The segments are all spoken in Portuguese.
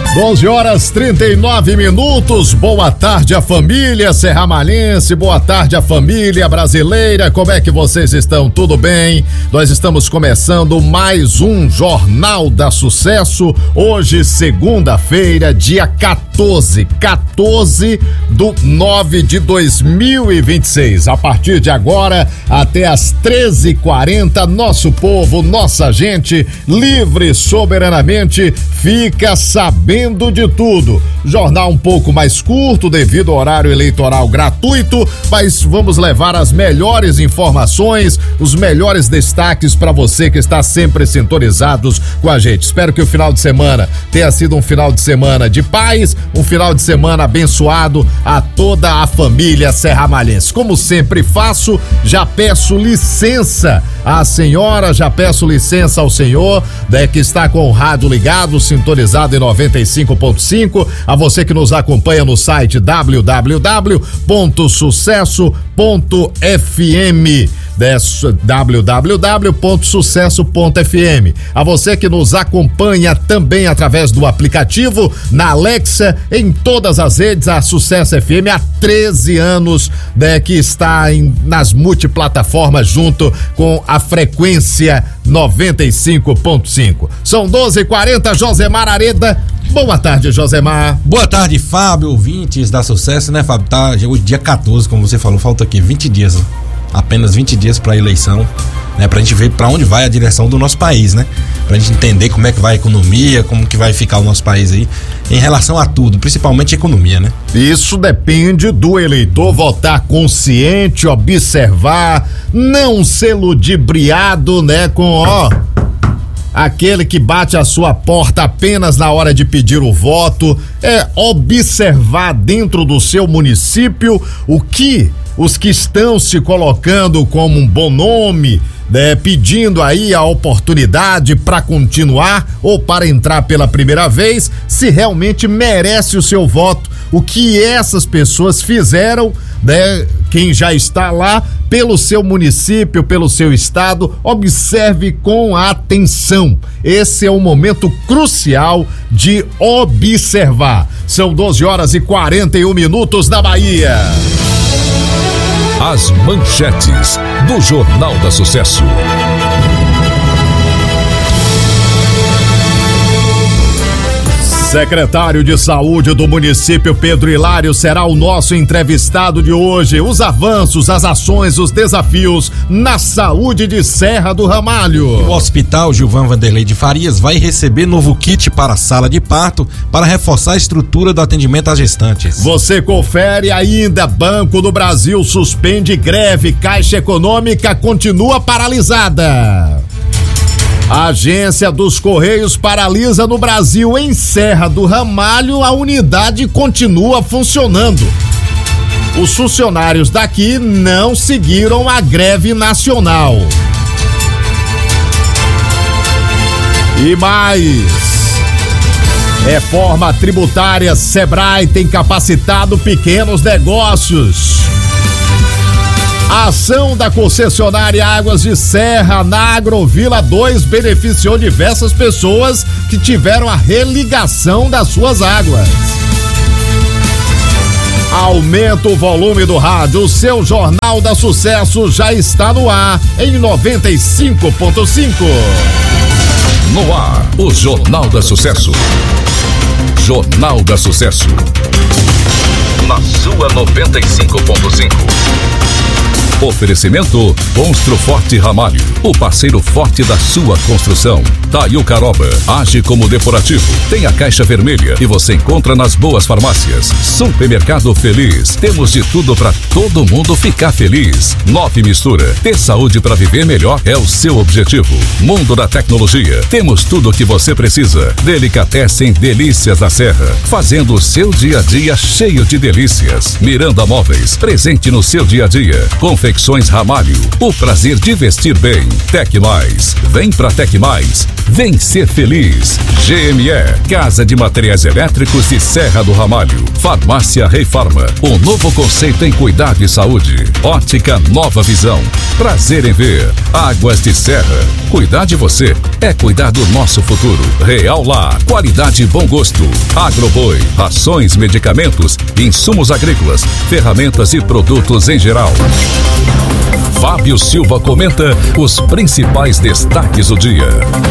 11h39. Boa tarde a família serramalhense, boa tarde a família brasileira. Como é que vocês estão? Tudo bem? Nós estamos começando mais um Jornal da Sucesso. Hoje, segunda-feira, dia 14 do 9 de 2026. A partir de agora, até às 13h40, nosso povo, nossa gente, livre e soberanamente, fica sabendo de tudo. Jornal um pouco mais curto devido ao horário eleitoral gratuito, mas vamos levar as melhores informações, os melhores destaques para você que está sempre sintonizados com a gente. Espero que o final de semana tenha sido um final de semana de paz, um final de semana abençoado a toda a família serramalhense. Como sempre faço, já peço licença à senhora, já peço licença ao senhor, que está com o rádio ligado, sintonizado em 95.5, a você que nos acompanha no site www.sucesso.fm, www.sucesso.fm, a você que nos acompanha também através do aplicativo, na Alexa, em todas as redes, a Sucesso FM há 13 anos, que está nas multiplataformas junto com a frequência 95.5. São 12h40, Josemar Areda. Boa tarde, Josemar. Boa tarde, Fábio, ouvintes da Sucesso, né, Fábio? Tá hoje dia 14, como você falou, falta aqui 20 dias, apenas 20 dias para a eleição, né, pra gente ver para onde vai a direção do nosso país, né? Pra gente entender como é que vai a economia, como que vai ficar o nosso país aí, em relação a tudo, principalmente a economia, né? Isso depende do eleitor votar consciente, observar, não ser ludibriado, né, com, aquele que bate a sua porta apenas na hora de pedir o voto, observar dentro do seu município o que os que estão se colocando como um bom nome, pedindo aí a oportunidade para continuar ou para entrar pela primeira vez, se realmente merece o seu voto, o que essas pessoas fizeram, quem já está lá, pelo seu município, pelo seu estado. Observe com atenção. Esse é um momento crucial de observar. São 12h41 na Bahia. As manchetes do Jornal da Sucesso. Secretário de Saúde do município, Pedro Hilário, será o nosso entrevistado de hoje. Os avanços, as ações, os desafios na saúde de Serra do Ramalho. O Hospital Gilvan Vanderlei de Farias vai receber novo kit para a sala de parto para reforçar a estrutura do atendimento às gestantes. Você confere ainda: Banco do Brasil suspende greve, Caixa Econômica continua paralisada. A Agência dos Correios paralisa no Brasil. Em Serra do Ramalho, a unidade continua funcionando. Os funcionários daqui não seguiram a greve nacional. E mais: reforma tributária, Sebrae tem capacitado pequenos negócios. A ação da concessionária Águas de Serra na Agrovila 2 beneficiou diversas pessoas que tiveram a religação das suas águas. Aumenta o volume do rádio, o seu Jornal da Sucesso já está no ar em 95.5. No ar, o Jornal da Sucesso. Jornal da Sucesso. Na sua 95.5. Oferecimento Construforte Ramalho, o parceiro forte da sua construção. Taio Caroba, age como depurativo, tem a caixa vermelha e você encontra nas boas farmácias. Supermercado Feliz, temos de tudo para todo mundo ficar feliz. Nove Mistura, ter saúde para viver melhor é o seu objetivo. Mundo da Tecnologia, temos tudo o que você precisa. Delicatessen Delícias da Serra, fazendo o seu dia a dia cheio de delícias. Miranda Móveis, presente no seu dia a dia. Confecção Confecções Ramalho, o prazer de vestir bem. Tec Mais, vem pra Tec Mais, vem ser feliz. GME, Casa de Materiais Elétricos de Serra do Ramalho. Farmácia Rei Farma, um novo conceito em cuidado e saúde. Ótica Nova Visão, prazer em ver. Águas de Serra, cuidar de você é cuidar do nosso futuro. Real Lá, qualidade e bom gosto. Agroboi, rações, medicamentos, insumos agrícolas, ferramentas e produtos em geral. Fábio Silva comenta os principais destaques do dia.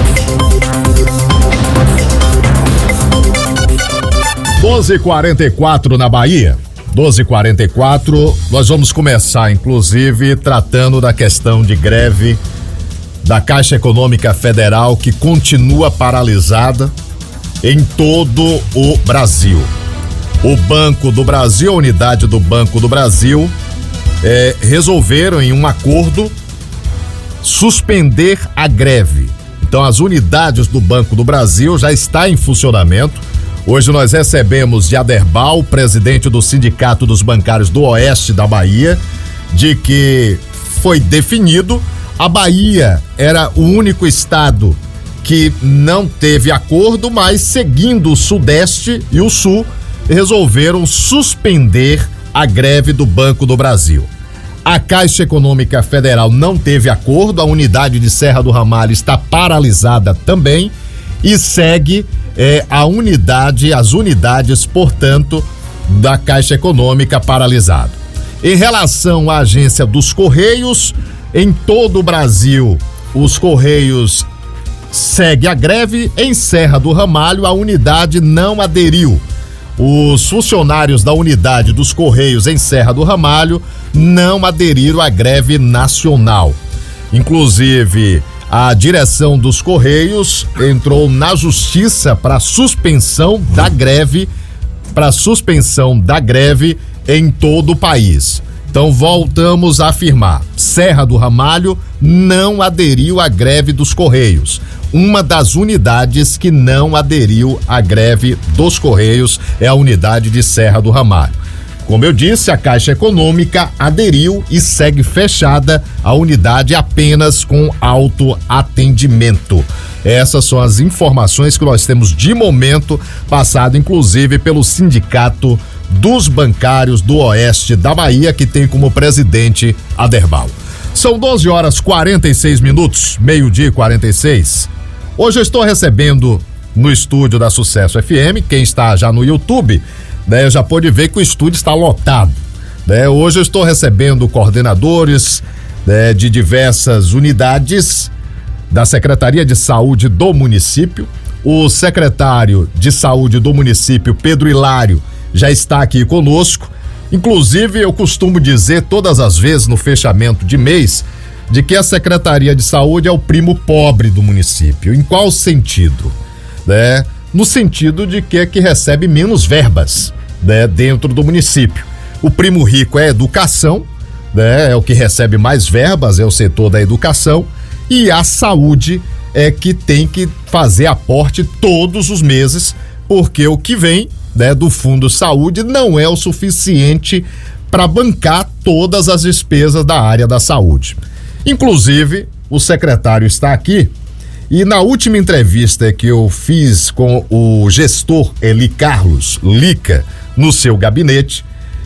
12h44 na Bahia. 12h44, nós vamos começar, inclusive, tratando da questão de greve da Caixa Econômica Federal, que continua paralisada em todo o Brasil. O Banco do Brasil, a unidade do Banco do Brasil, resolveram em um acordo suspender a greve. Então, as unidades do Banco do Brasil já estão em funcionamento. Hoje nós recebemos de Aderbal, presidente do Sindicato dos Bancários do Oeste da Bahia, de que foi definido, a Bahia era o único estado que não teve acordo, mas seguindo o Sudeste e o Sul, resolveram suspender a greve do Banco do Brasil. A Caixa Econômica Federal não teve acordo, a unidade de Serra do Ramalho está paralisada também e segue as unidades, portanto, da Caixa Econômica paralisada. Em relação à agência dos Correios, em todo o Brasil, os Correios seguem a greve. Em Serra do Ramalho, a unidade não aderiu. Os funcionários da unidade dos Correios em Serra do Ramalho não aderiram à greve nacional. Inclusive, a direção dos Correios entrou na justiça para suspensão da greve em todo o país. Então, voltamos a afirmar: Serra do Ramalho não aderiu à greve dos Correios. Uma das unidades que não aderiu à greve dos Correios é a unidade de Serra do Ramalho. Como eu disse, a Caixa Econômica aderiu e segue fechada a unidade apenas com autoatendimento. Essas são as informações que nós temos de momento, passado inclusive pelo Sindicato dos Bancários do Oeste da Bahia, que tem como presidente Aderbal. São 12h46, meio-dia e 46. Hoje eu estou recebendo no estúdio da Sucesso FM, quem está já no YouTube, já pode ver que o estúdio está lotado. Hoje eu estou recebendo coordenadores de diversas unidades da Secretaria de Saúde do município. O secretário de Saúde do município, Pedro Hilário, já está aqui conosco. Inclusive, eu costumo dizer todas as vezes no fechamento de mês de que a Secretaria de Saúde é o primo pobre do município. Em qual sentido? No sentido de que recebe menos verbas dentro do município. O primo rico é a educação, é o que recebe mais verbas, é o setor da educação, e a saúde é que tem que fazer aporte todos os meses, porque o que vem do Fundo Saúde não é o suficiente para bancar todas as despesas da área da saúde. Inclusive, o secretário está aqui e na última entrevista que eu fiz com o gestor Eli Carlos Lica no seu gabinete,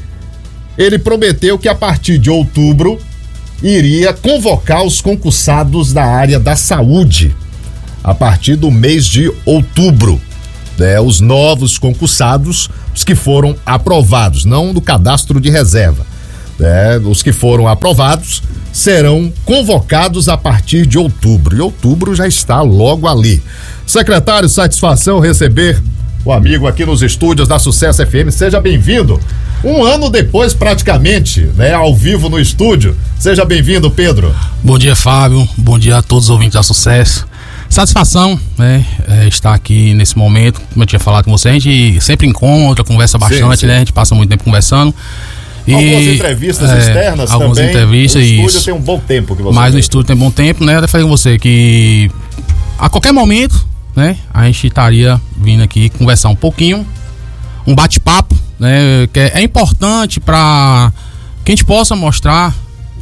ele prometeu que a partir de outubro iria convocar os concursados da área da saúde a partir do mês de outubro. Os novos concursados, os que foram aprovados, não do cadastro de reserva. Os que foram aprovados serão convocados a partir de outubro. E outubro já está logo ali. Secretário, satisfação receber o amigo aqui nos estúdios da Sucesso FM. Seja bem-vindo. Um ano depois, praticamente, ao vivo no estúdio. Seja bem-vindo, Pedro. Bom dia, Fábio. Bom dia a todos os ouvintes da Sucesso. Satisfação, estar aqui nesse momento. Como eu tinha falado com você, a gente sempre encontra, conversa bastante, sim. A gente passa muito tempo conversando. Algumas entrevistas externas algumas também. Entrevistas, no estúdio tem um bom tempo que você Mas no estúdio tem bom tempo, Eu falei com você que a qualquer momento, a gente estaria vindo aqui conversar um pouquinho, um bate-papo, que é importante para que a gente possa mostrar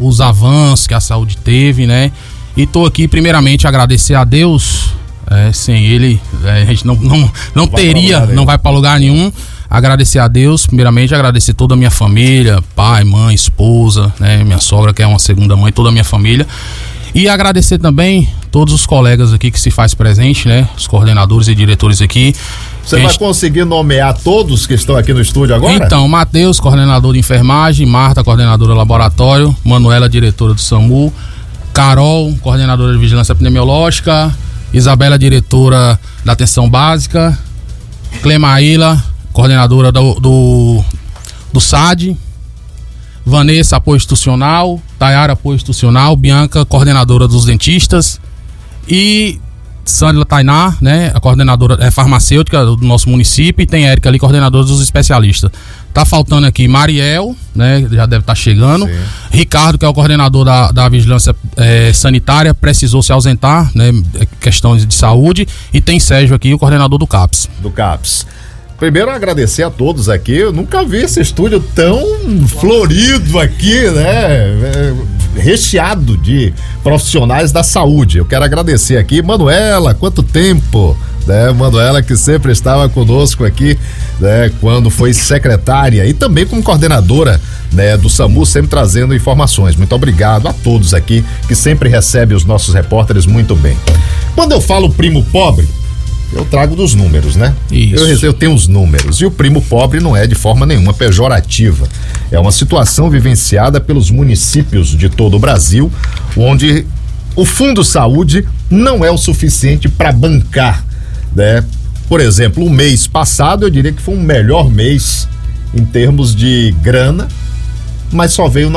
os avanços que a saúde teve, né? E tô aqui primeiramente agradecer a Deus, sem ele a gente não teria, não vai para lugar nenhum. Agradecer a Deus, primeiramente agradecer toda a minha família, pai, mãe, esposa, né? Minha sogra que é uma segunda mãe, toda a minha família. E agradecer também todos os colegas aqui que se faz presente, né? Os coordenadores e diretores aqui. Você vai conseguir nomear todos que estão aqui no estúdio agora? Então, Matheus, coordenador de enfermagem, Marta, coordenadora de laboratório, Manuela, diretora do SAMU, Carol, coordenadora de vigilância epidemiológica, Isabela, diretora da atenção básica, Clemaíla, coordenadora do SAD, Vanessa, apoio institucional, Tayara, apoio institucional, Bianca, coordenadora dos dentistas e Sandra Tainá, né, a coordenadora farmacêutica do nosso município, e tem Érica ali, coordenadora dos especialistas. Tá faltando aqui Mariel, né, já deve estar chegando. Sim. Ricardo, que é o coordenador da vigilância sanitária, precisou se ausentar, né, questões de saúde, e tem Sérgio aqui, o coordenador do CAPS. Primeiro, agradecer a todos aqui. Eu nunca vi esse estúdio tão florido aqui, né? Recheado de profissionais da saúde. Eu quero agradecer aqui, Manuela, quanto tempo, né? Manuela, que sempre estava conosco aqui, né? Quando foi secretária e também como coordenadora, né? Do SAMU, sempre trazendo informações. Muito obrigado a todos aqui que sempre recebem os nossos repórteres muito bem. Quando eu falo primo pobre, eu trago dos números, né? Isso. Eu tenho os números. E o primo pobre não é de forma nenhuma pejorativa. É uma situação vivenciada pelos municípios de todo o Brasil, onde o Fundo Saúde não é o suficiente para bancar, né? Por exemplo, o mês passado eu diria que foi o melhor mês em termos de grana, mas só veio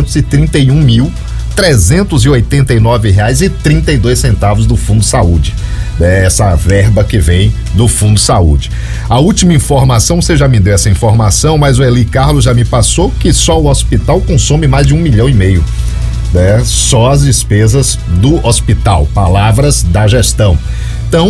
R$931.389,32 do Fundo Saúde. Essa verba que vem do Fundo Saúde. A última informação, você já me deu essa informação, mas o Eli Carlos já me passou que só o hospital consome mais de 1,5 milhão, né? Só as despesas do hospital, palavras da gestão. Então,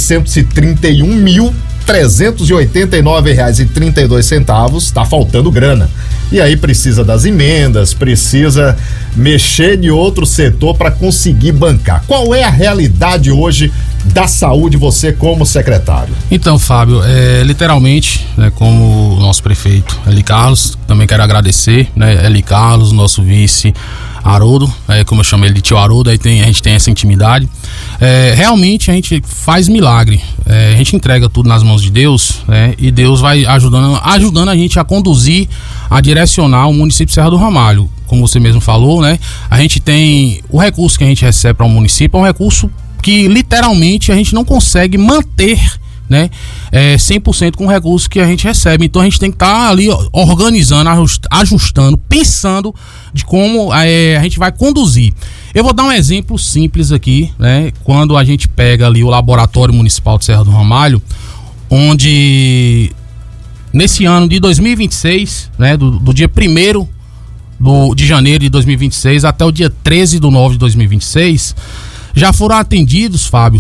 R$931.389,32, tá faltando grana. E aí precisa das emendas, precisa mexer de outro setor para conseguir bancar. Qual é a realidade hoje da saúde, você como secretário? Então, Fábio, literalmente, né, como o nosso prefeito Eli Carlos, também quero agradecer, né, Eli Carlos, nosso vice Haroldo, como eu chamo ele de tio Haroldo, aí a gente tem essa intimidade. Realmente a gente faz milagre, a gente entrega tudo nas mãos de Deus, né, e Deus vai ajudando a gente a conduzir, a direcionar o município de Serra do Ramalho. Como você mesmo falou, né, a gente tem o recurso que a gente recebe para o município, é um recurso que literalmente a gente não consegue manter, né, 100% com o recurso que a gente recebe. Então a gente tem que estar ali organizando, ajustando, pensando de como a gente vai conduzir. Eu vou dar um exemplo simples aqui, né? Quando a gente pega ali o Laboratório Municipal de Serra do Ramalho, onde nesse ano de 2026, né, do dia 1º de janeiro de 2026 até o dia 13 de nove de 2026, já foram atendidos, Fábio,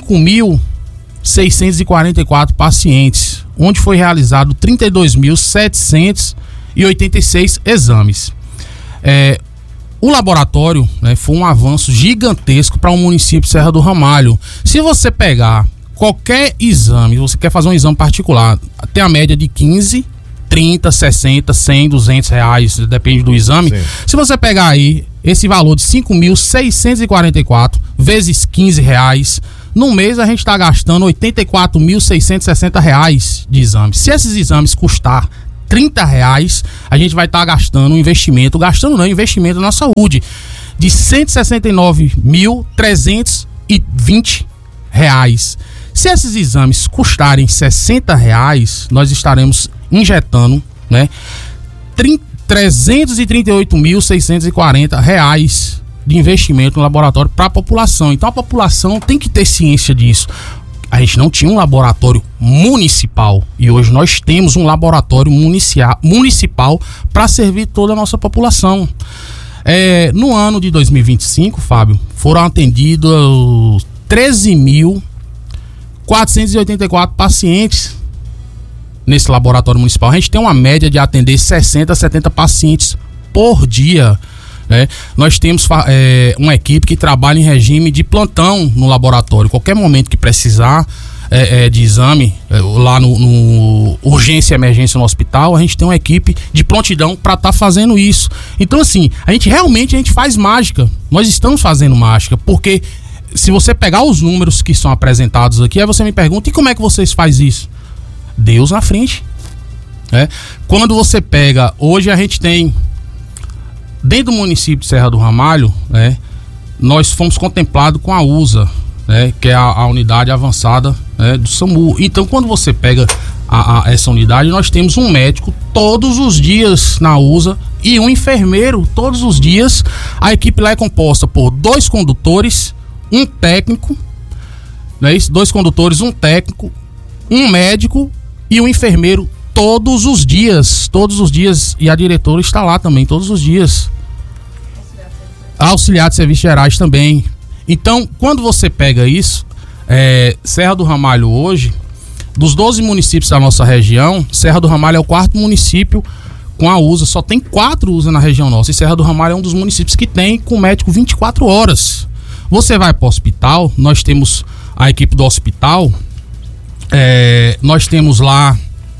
5.644 pacientes, onde foi realizado 32.786 exames. O laboratório, né, foi um avanço gigantesco para o município de Serra do Ramalho. Se você pegar qualquer exame, você quer fazer um exame particular, tem a média de 15, 30, 60, 100, 200 reais, depende do exame. Sim. Se você pegar aí esse valor de 5.644 vezes 15 reais, no mês a gente está gastando 84.660 reais de exames. Se esses exames custar 30 reais, a gente vai estar gastando um investimento, investimento na saúde, de 169.320 reais. Se esses exames custarem 60 reais, nós estaremos injetando, né, 338.640 reais de investimento no laboratório para a população. Então a população tem que ter ciência disso. A gente não tinha um laboratório municipal e hoje nós temos um laboratório municipal para servir toda a nossa população. No ano de 2025, Fábio, foram atendidos 13.484 pacientes nesse laboratório municipal. A gente tem uma média de atender 60 a 70 pacientes por dia. Nós temos uma equipe que trabalha em regime de plantão no laboratório. Qualquer momento que precisar de exame, lá no urgência e emergência no hospital, a gente tem uma equipe de prontidão para estar fazendo isso. Então, assim, a gente faz mágica. Nós estamos fazendo mágica, porque se você pegar os números que são apresentados aqui, aí você me pergunta, e como é que vocês fazem isso? Deus na frente. Quando você pega, hoje a gente tem, dentro do município de Serra do Ramalho, nós fomos contemplados com a USA, que é a unidade avançada do SAMU. Então, quando você pega essa unidade, nós temos um médico todos os dias na USA e um enfermeiro todos os dias. A equipe lá é composta por 2 condutores, um técnico, 2 condutores, um técnico, um médico e um enfermeiro todos os dias, e a diretora está lá também todos os dias. Auxiliar de serviços gerais também. Então, quando você pega isso, Serra do Ramalho hoje, dos 12 municípios da nossa região, Serra do Ramalho é o 4º município com a USA. Só tem 4 USA na região nossa. E Serra do Ramalho é um dos municípios que tem com médico 24 horas. Você vai para o hospital, nós temos a equipe do hospital, nós temos lá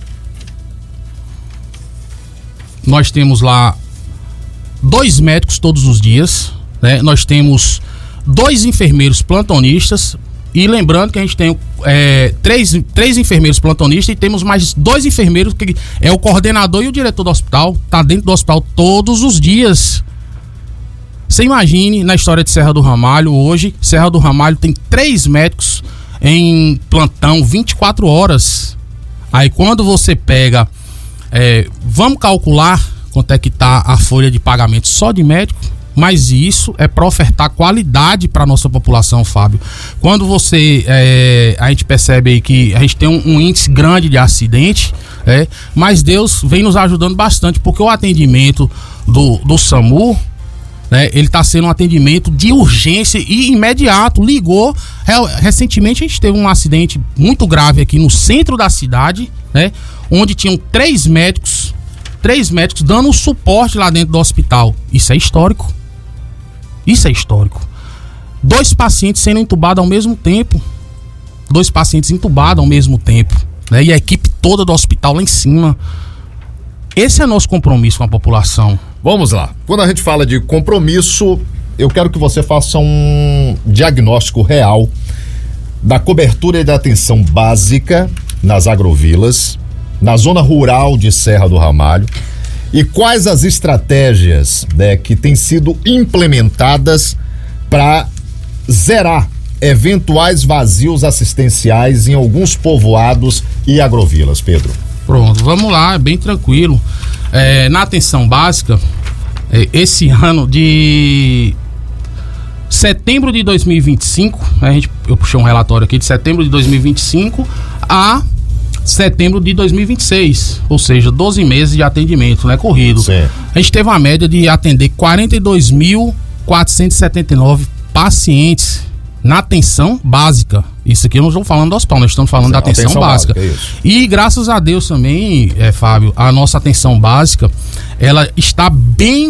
2 médicos todos os dias, nós temos 2 enfermeiros plantonistas, e lembrando que a gente tem 3 enfermeiros plantonistas e temos mais 2 enfermeiros, que é o coordenador e o diretor do hospital, tá dentro do hospital todos os dias. Você imagine, na história de Serra do Ramalho, hoje, Serra do Ramalho tem 3 médicos em plantão 24 horas. Aí quando você pega, vamos calcular quanto é que tá a folha de pagamento só de médico, mas isso é para ofertar qualidade para nossa população, Fábio. Quando a gente percebe aí que a gente tem um índice grande de acidente, mas Deus vem nos ajudando bastante, porque o atendimento do SAMU, ele está sendo um atendimento de urgência e imediato. Ligou, recentemente a gente teve um acidente muito grave aqui no centro da cidade, onde tinham 3 médicos dando suporte lá dentro do hospital. Isso é histórico. 2 pacientes sendo entubados ao mesmo tempo. E a equipe toda do hospital lá em cima. Esse é nosso compromisso com a população. Vamos lá. Quando a gente fala de compromisso, eu quero que você faça um diagnóstico real da cobertura e da atenção básica nas agrovilas, na zona rural de Serra do Ramalho, e quais as estratégias que têm sido implementadas para zerar eventuais vazios assistenciais em alguns povoados e agrovilas, Pedro. Pronto, vamos lá, é bem tranquilo. Na atenção básica, esse ano de setembro de 2025, eu puxei um relatório aqui de setembro de 2025 a setembro de 2026, ou seja, 12 meses de atendimento, corrido. Sim. A gente teve uma média de atender 42.479 pacientes na atenção básica. Isso aqui eu não estou falando do hospital, nós estamos falando da atenção básica. E graças a Deus também, Fábio, a nossa atenção básica, ela está bem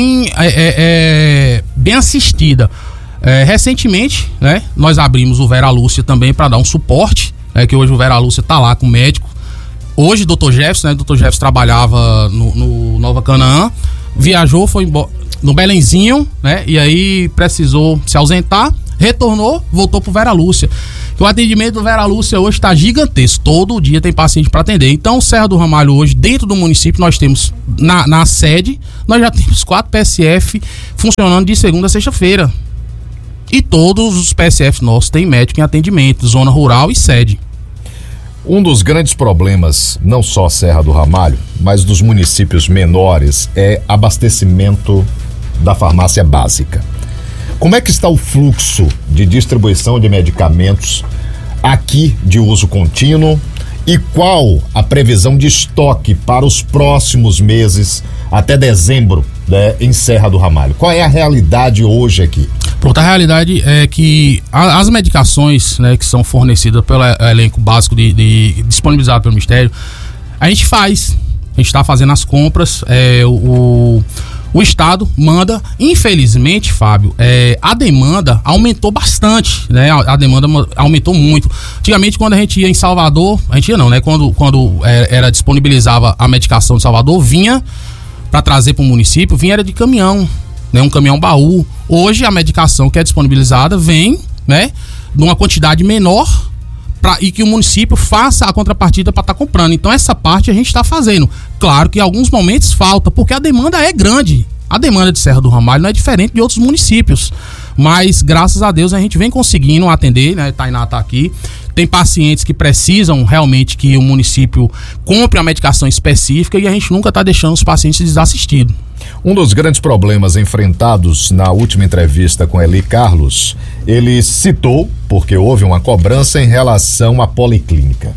assistida. Recentemente, nós abrimos o Vera Lúcia também para dar um suporte, que hoje o Vera Lúcia está lá com o médico. Hoje o Dr. Jefferson, Dr. Jefferson trabalhava no Nova Canaã, viajou, foi embora no Belenzinho, e aí precisou se ausentar, retornou, voltou pro Vera Lúcia. O atendimento do Vera Lúcia hoje está gigantesco, todo dia tem paciente para atender. Então, Serra do Ramalho hoje, dentro do município, nós temos, na sede, nós já temos 4 PSF funcionando de segunda a sexta-feira. E todos os PSF nossos têm médico em atendimento, zona rural e sede. Um dos grandes problemas, não só Serra do Ramalho, mas dos municípios menores, é abastecimento da farmácia básica. Como é que está o fluxo de distribuição de medicamentos aqui de uso contínuo e qual a previsão de estoque para os próximos meses até dezembro, em Serra do Ramalho? Qual é a realidade hoje aqui? Pronto, a realidade é que as medicações, que são fornecidas pelo elenco básico disponibilizado pelo Ministério, a gente está fazendo as compras. O Estado manda, infelizmente, Fábio, a demanda aumentou bastante, né? A demanda aumentou muito. Antigamente, quando a gente ia em Salvador, a gente ia não, né? Quando era disponibilizava a medicação de Salvador, vinha para trazer para o município, vinha era de caminhão, né? Um caminhão baú. Hoje, a medicação que é disponibilizada vem, né? Numa quantidade menor, e que o município faça a contrapartida para estar comprando. Então essa parte a gente está fazendo. Claro que em alguns momentos falta, porque a demanda é grande. A demanda de Serra do Ramalho não é diferente de outros municípios. Mas graças a Deus a gente vem conseguindo atender, né? Tainá está aqui. Tem pacientes que precisam realmente que o município compre a medicação específica e a gente nunca está deixando os pacientes desassistidos. Um dos grandes problemas enfrentados na última entrevista com Eli Carlos, ele citou, porque houve uma cobrança em relação à policlínica.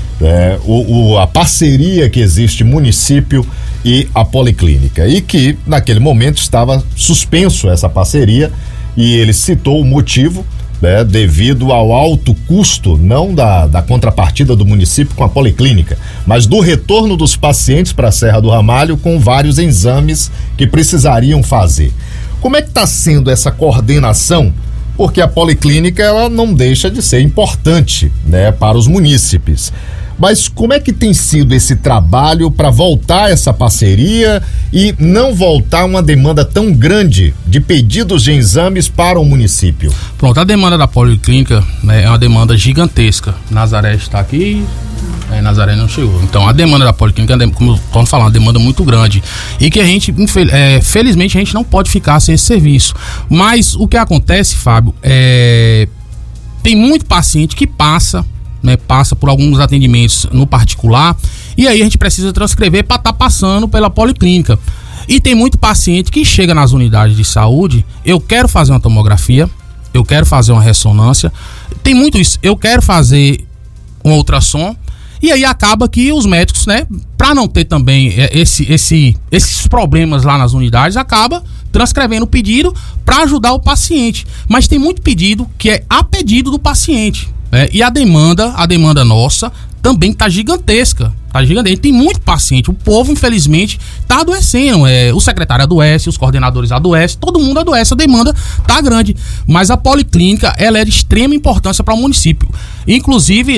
A parceria que existe município e a policlínica, e que naquele momento estava suspenso essa parceria, e ele citou o motivo, né, devido ao alto custo, não da contrapartida do município com a policlínica, mas do retorno dos pacientes para a Serra do Ramalho com vários exames que precisariam fazer. Como é que está sendo essa coordenação? Porque a policlínica ela não deixa de ser importante, né, para os munícipes. Mas como é que tem sido esse trabalho para voltar essa parceria e não voltar uma demanda tão grande de pedidos de exames para o município? Pronto, a demanda da policlínica, né, é uma demanda gigantesca. Nazaré está aqui, Nazaré não chegou. Então a demanda da policlínica, como eu estou falando, uma demanda muito grande. E que a gente, felizmente, a gente não pode ficar sem esse serviço. Mas o que acontece, Fábio, tem muito paciente que passa por alguns atendimentos no particular, e aí a gente precisa transcrever para estar passando pela policlínica. E tem muito paciente que chega nas unidades de saúde, eu quero fazer uma tomografia, eu quero fazer uma ressonância, tem muito isso, eu quero fazer um ultrassom, e aí acaba que os médicos, né, para não ter também esses problemas lá nas unidades, acaba transcrevendo o pedido para ajudar o paciente. Mas tem muito pedido que é a pedido do paciente. E a demanda nossa também tá gigantesca. Tem muito paciente. O povo, infelizmente, tá adoecendo. O secretário adoece, os coordenadores adoecem, todo mundo adoece, a demanda tá grande. Mas a policlínica, ela é de extrema importância para o município. Inclusive,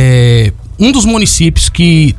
um dos municípios que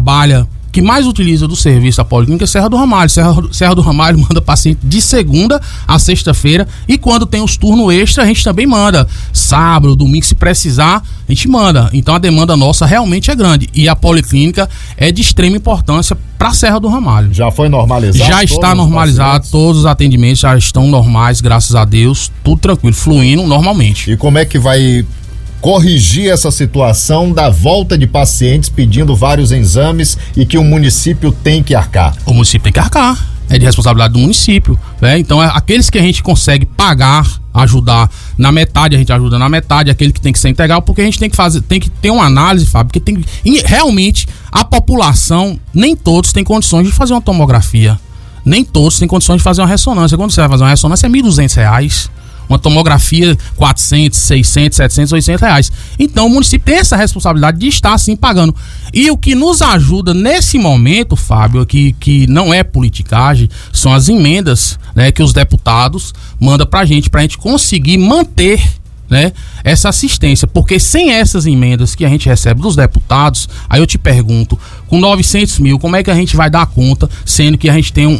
mais utiliza do serviço da policlínica é Serra do Ramalho. Serra do Ramalho manda paciente de segunda a sexta-feira, e quando tem os turnos extra a gente também manda. Sábado, domingo, se precisar, a gente manda. Então a demanda nossa realmente é grande, e a policlínica é de extrema importância para Serra do Ramalho. Já foi normalizado? Já está normalizado, todos os atendimentos já estão normais, graças a Deus, tudo tranquilo, fluindo normalmente. E como é que vai corrigir essa situação da volta de pacientes pedindo vários exames e que o município tem que arcar? O município tem que arcar, é de responsabilidade do município, né? Então aqueles que a gente consegue pagar, ajudar na metade, a gente ajuda na metade, aquele que tem que ser integral, porque a gente tem que ter uma análise, Fábio, porque realmente a população, nem todos têm condições de fazer uma tomografia, nem todos têm condições de fazer uma ressonância. Quando você vai fazer uma ressonância é R$1.200, uma tomografia 400, 600, 700, 800 reais. Então o município tem essa responsabilidade de estar assim pagando. E o que nos ajuda nesse momento, Fábio, que não é politicagem, são as emendas, né, que os deputados mandam pra gente conseguir manter, né, essa assistência. Porque sem essas emendas que a gente recebe dos deputados, aí eu te pergunto, com 900 mil, como é que a gente vai dar conta, sendo que a gente tem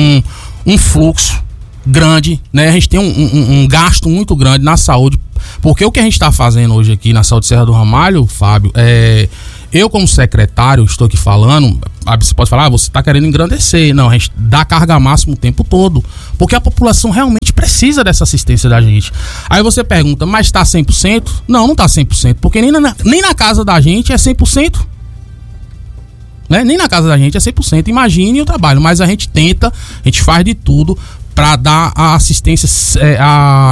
um fluxo grande, né? A gente tem um gasto muito grande na saúde, porque o que a gente está fazendo hoje aqui na saúde de Serra do Ramalho, Fábio, eu como secretário estou aqui falando, você pode falar, você está querendo engrandecer. Não, a gente dá carga máxima o tempo todo, porque a população realmente precisa dessa assistência da gente. Aí você pergunta, mas está 100%? Não está 100%, porque nem na casa da gente é 100%. Né? Nem na casa da gente é 100%, imagine o trabalho, mas a gente tenta, a gente faz de tudo para dar a assistência,